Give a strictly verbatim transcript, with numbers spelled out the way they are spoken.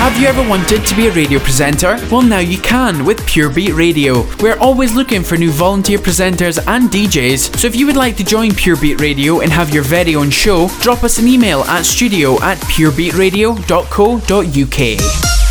Have you ever wanted to be a radio presenter? Well, now you can with Pure Beat Radio. We're always looking for new volunteer presenters and D Js, so if you would like to join Pure Beat Radio and have your very own show, drop us an email at studio at purebeatradio dot co dot uk.